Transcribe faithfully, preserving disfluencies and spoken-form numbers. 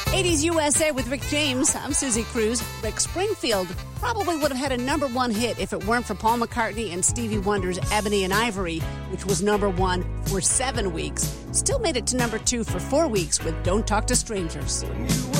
eighties U S A with Rick James. I'm Susie Cruz. Rick Springfield probably would have had a number one hit if it weren't for Paul McCartney and Stevie Wonder's Ebony and Ivory, which was number one for seven weeks. Still made it to number two for four weeks with Don't Talk to Strangers.